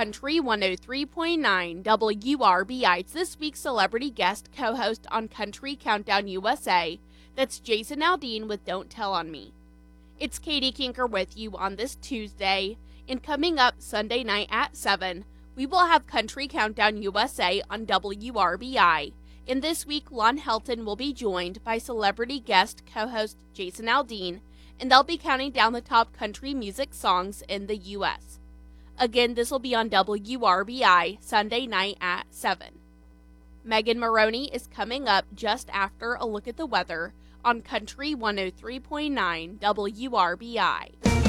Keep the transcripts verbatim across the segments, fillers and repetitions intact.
Country one oh three point nine W R B I's this week's celebrity guest co-host on Country Countdown U S A. That's Jason Aldean with Don't Tell on Me. It's Katie Kinker with you on this Tuesday, and coming up Sunday night at seven, we will have Country Countdown U S A on W R B I. And this week, Lon Helton will be joined by celebrity guest co-host Jason Aldean, and they'll be counting down the top country music songs in the U S Again, this will be on W R B I Sunday night at seven. Megan Maroney is coming up just after a look at the weather on Country one oh three point nine W R B I.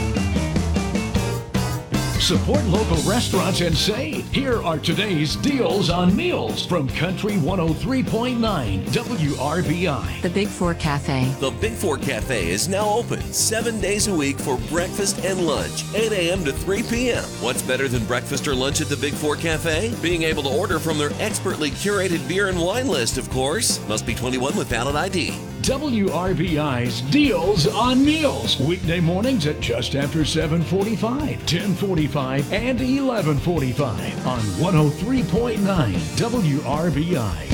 Support local restaurants and save. Here are today's deals on meals from Country one oh three point nine W R B I. The Big Four Cafe. The Big Four Cafe is now open seven days a week for breakfast and lunch, eight a.m. to three p.m. What's better than breakfast or lunch at the Big Four Cafe? Being able to order from their expertly curated beer and wine list, of course. Must be twenty-one with valid I D. W R B I's Deals on Meals. Weekday mornings at just after seven forty-five, ten forty-five, and eleven forty-five on one oh three point nine W R B I.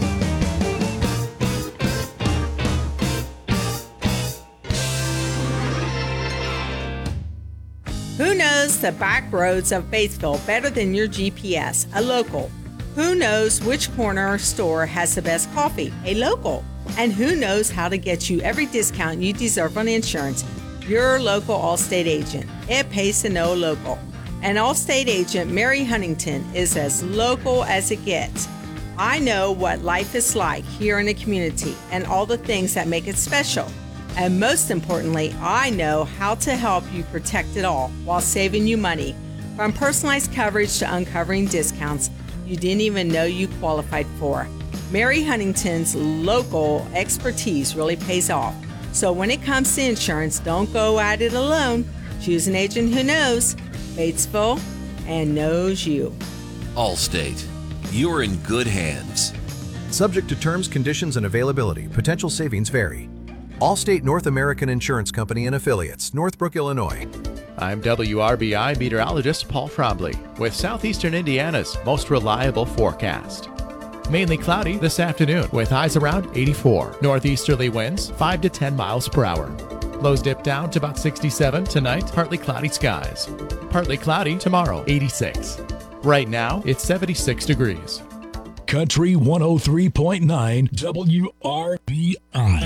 Who knows the back roads of Batesville better than your G P S? A local. Who knows which corner store has the best coffee? A local. And who knows how to get you every discount you deserve on insurance? Your local Allstate agent. It pays to know local. And Allstate agent Mary Huntington is as local as it gets. I know what life is like here in the community and all the things that make it special. And most importantly, I know how to help you protect it all while saving you money. From personalized coverage to uncovering discounts you didn't even know you qualified for. Mary Huntington's local expertise really pays off. So when it comes to insurance, don't go at it alone. Choose an agent who knows Batesville and knows you. Allstate. You're in good hands. Subject to terms, conditions, and availability. Potential savings vary. Allstate North American Insurance Company and Affiliates, Northbrook, Illinois. I'm W R B I meteorologist Paul Frobley with Southeastern Indiana's most reliable forecast. Mainly cloudy this afternoon with highs around eighty-four. Northeasterly winds five to ten miles per hour. Lows dip down to about sixty-seven tonight. Partly cloudy skies. Partly cloudy tomorrow, eighty-six. Right now, it's seventy-six degrees. Country one oh three point nine W R B I.